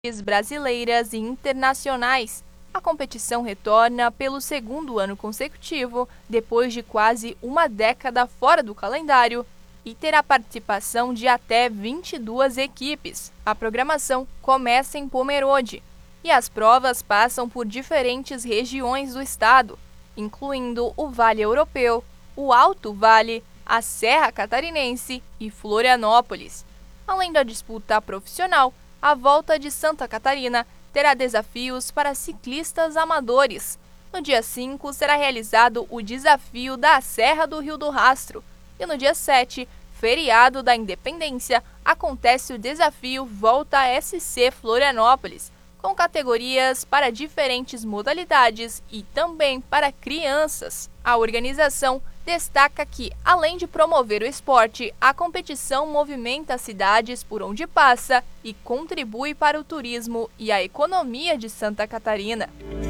brasileiras e internacionais. A competição retorna pelo segundo ano consecutivo, depois de quase uma década fora do calendário, e terá participação de até 22 equipes. A programação começa em Pomerode, e as provas passam por diferentes regiões do estado, incluindo o Vale Europeu, o Alto Vale, a Serra Catarinense e Florianópolis. Além da disputa profissional, a Volta de Santa Catarina terá desafios para ciclistas amadores. No dia 5 será realizado o Desafio da Serra do Rio do Rastro e no dia 7, feriado da Independência, acontece o Desafio Volta SC Florianópolis, com categorias para diferentes modalidades e também para crianças. A organização destaca que, além de promover o esporte, a competição movimenta as cidades por onde passa e contribui para o turismo e a economia de Santa Catarina.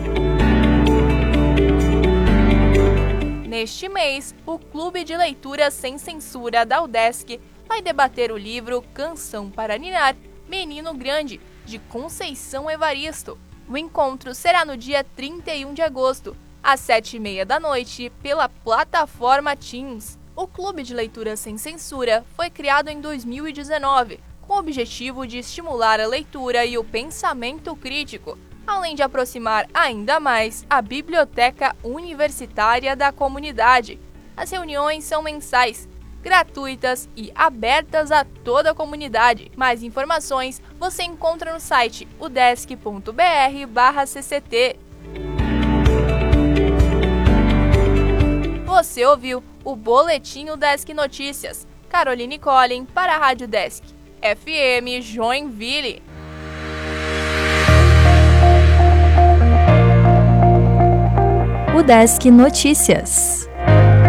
Neste mês, o Clube de Leitura Sem Censura da UDESC vai debater o livro Canção para Ninar, Menino Grande, de Conceição Evaristo. O encontro será no dia 31 de agosto, às 7h30 da noite, pela plataforma Teams. O Clube de Leitura Sem Censura foi criado em 2019, com o objetivo de estimular a leitura e o pensamento crítico, além de aproximar ainda mais a biblioteca universitária da comunidade. As reuniões são mensais, gratuitas e abertas a toda a comunidade. Mais informações você encontra no site udesc.br/cct. Você ouviu o Boletim UDESC Notícias. Caroline Collin para a Rádio UDESC FM Joinville. UDESC Notícias.